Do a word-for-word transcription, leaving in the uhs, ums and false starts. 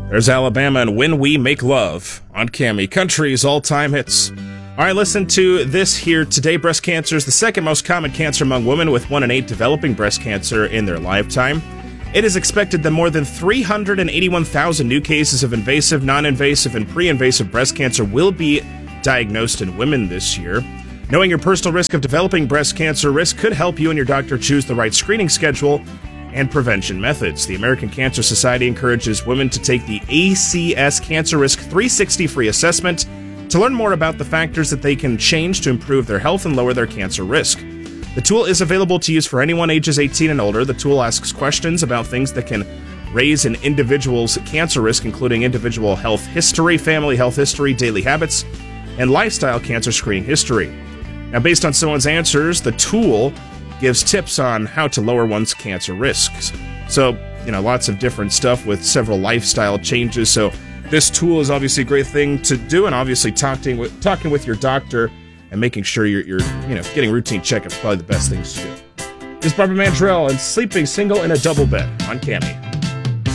There's Alabama and When We Make Love on Cammy, country's all-time hits. All right, listen to this here today. Breast cancer is the second most common cancer among women, with one in eight developing breast cancer in their lifetime. It is expected that more than three hundred eighty-one thousand new cases of invasive, non-invasive, and pre-invasive breast cancer will be diagnosed in women this year. Knowing your personal risk of developing breast cancer risk could help you and your doctor choose the right screening schedule and prevention methods. The American Cancer Society encourages women to take the A C S Cancer Risk three sixty free assessment to learn more about the factors that they can change to improve their health and lower their cancer risk. The tool is available to use for anyone ages eighteen and older. The tool asks questions about things that can raise an individual's cancer risk, including individual health history, family health history, daily habits, and lifestyle cancer screening history. Now, based on someone's answers, the tool gives tips on how to lower one's cancer risks. So, you know, lots of different stuff with several lifestyle changes. So this tool is obviously a great thing to do, and obviously talking with, talking with your doctor and making sure you're, you're, you know, getting routine checkups, probably the best things to do. This is Barbara Mandrell and Sleeping Single in a Double Bed on Cammy.